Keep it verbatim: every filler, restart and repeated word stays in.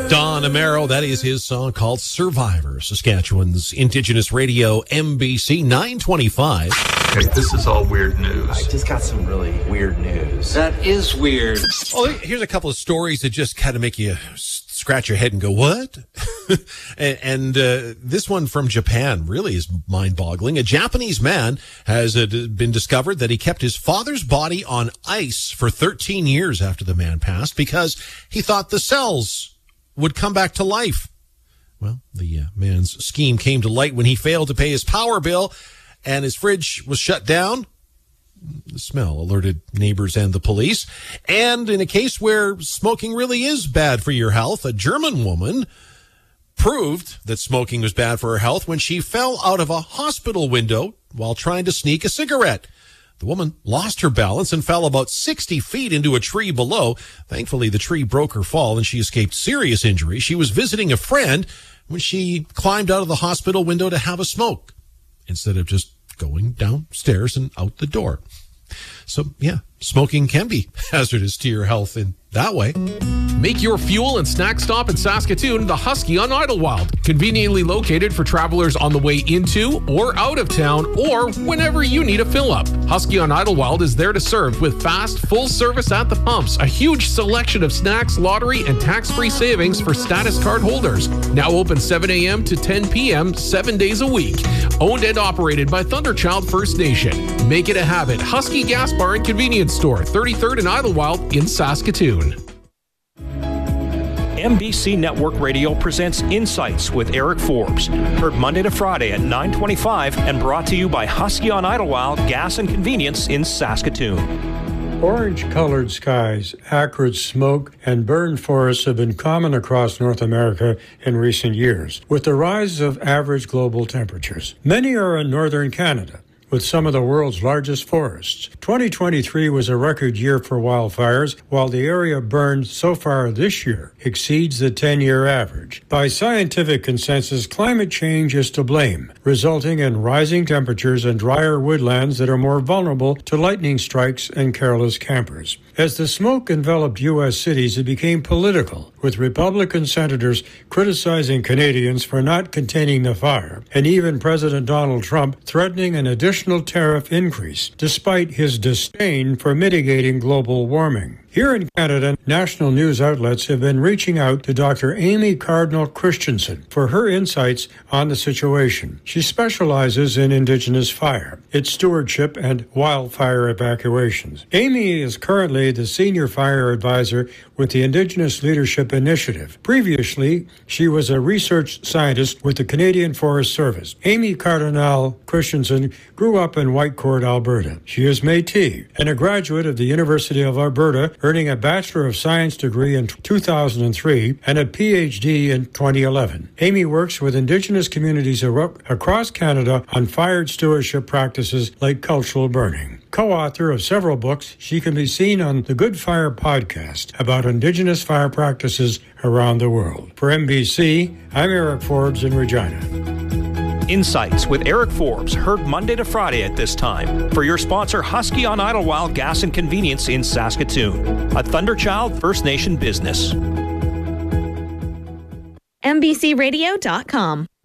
Don Amaro, that is his song called Survivor, Saskatchewan's Indigenous radio, M B C nine twenty-five. Okay, this is all weird news. I just got some really weird news. That is weird. Oh, here's a couple of stories that just kind of make you scratch your head and go, what? and and uh, this one from Japan really is mind-boggling. A Japanese man has uh, been discovered that he kept his father's body on ice for thirteen years after the man passed because he thought the cells would come back to life. Well, the uh, man's scheme came to light when he failed to pay his power bill and his fridge was shut down. The smell alerted neighbors and the police. And in a case where smoking really is bad for your health, a German woman proved that smoking was bad for her health when she fell out of a hospital window while trying to sneak a cigarette. The woman lost her balance and fell about sixty feet into a tree below. Thankfully, the tree broke her fall and she escaped serious injury. She was visiting a friend when she climbed out of the hospital window to have a smoke instead of just going downstairs and out the door. So, yeah, smoking can be hazardous to your health in that way. Make your fuel and snack stop in Saskatoon the Husky on Idlewild. Conveniently located for travelers on the way into or out of town or whenever you need a fill-up. Husky on Idlewild is there to serve with fast, full service at the pumps, a huge selection of snacks, lottery, and tax-free savings for status card holders. Now open seven a.m. to ten p.m. seven days a week. Owned and operated by Thunderchild First Nation. Make it a habit. Husky Gas Bar and Convenience Store, thirty-third and Idlewild in Saskatoon. M B C Network Radio presents Insights with Eric Forbes. Heard Monday to Friday at nine twenty-five and brought to you by Husky on Idlewild Gas and Convenience in Saskatoon. Orange-colored skies, acrid smoke, and burned forests have been common across North America in recent years, with the rise of average global temperatures. Many are in northern Canada, with some of the world's largest forests. twenty twenty-three was a record year for wildfires, while the area burned so far this year exceeds the ten-year average. By scientific consensus, climate change is to blame, resulting in rising temperatures and drier woodlands that are more vulnerable to lightning strikes and careless campers. As the smoke enveloped U S cities, it became political, with Republican senators criticizing Canadians for not containing the fire, and even President Donald Trump threatening an additional tariff increase, despite his disdain for mitigating global warming. Here in Canada, national news outlets have been reaching out to Doctor Amy Cardinal Christensen for her insights on the situation. She specializes in Indigenous fire, its stewardship, and wildfire evacuations. Amy is currently the Senior Fire Advisor with the Indigenous Leadership Initiative. Previously, she was a research scientist with the Canadian Forest Service. Amy Cardinal Christensen grew up in Whitecourt, Alberta. She is Métis and a graduate of the University of Alberta, earning a Bachelor of Science degree in two thousand three and a P H D in twenty eleven. Amy works with Indigenous communities across Canada on fire stewardship practices like cultural burning. Co-author of several books, she can be seen on the Good Fire podcast about Indigenous fire practices around the world. For M B C, I'm Eric Forbes in Regina. Insights with Eric Forbes, heard Monday to Friday at this time. For your sponsor, Husky on Idlewild Gas and Convenience in Saskatoon, a Thunderchild First Nation business. M B C radio dot com